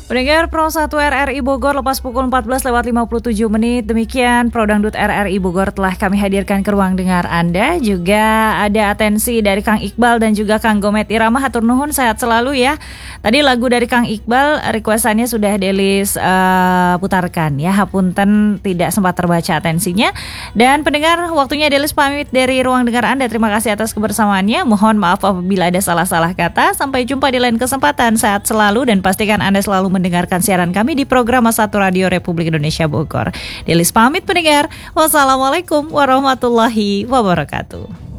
Pendengar Pro 1 RRI Bogor lepas pukul 14:57. Demikian Pro Dangdut RRI Bogor telah kami hadirkan ke ruang dengar Anda. Juga ada atensi dari Kang Iqbal dan juga Kang Gomet Irama. Hatur nuhun, sehat selalu ya. Tadi lagu dari Kang Iqbal requestannya sudah Delis putarkan ya. Hapunten tidak sempat terbaca atensinya. Dan pendengar, waktunya Delis pamit dari ruang dengar Anda. Terima kasih atas kebersamaannya. Mohon maaf apabila ada salah-salah kata. Sampai jumpa di lain kesempatan. Sehat selalu dan pastikan Anda selalu mendengarkan siaran kami di program Satu Radio Republik Indonesia Bogor. Delis pamit pendengar. Wassalamualaikum warahmatullahi wabarakatuh.